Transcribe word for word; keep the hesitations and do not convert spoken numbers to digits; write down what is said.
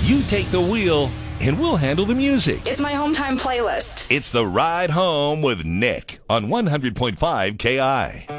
You take the wheel, and we'll handle the music. It's my home time playlist. It's The Ride Home with Nick on one hundred point five K I.